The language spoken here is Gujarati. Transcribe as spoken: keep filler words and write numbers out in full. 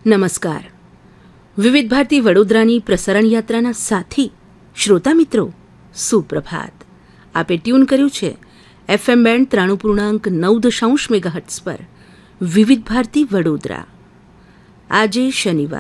નમસ્કાર. વિવિધ ભારતી વડોદરાની પ્રસારણ યાત્રાના સાથી શ્રોતા મિત્રો, સુપ્રભાત. આપે ટ્યુન કર્યું છે એફએમ બેન્ડ ત્રાણું પૂર્ણાંક નવ દશાંશ મેગાહર્ટ્સ પર વિવિધ ભારતી વડોદરા. આજે શનિવાર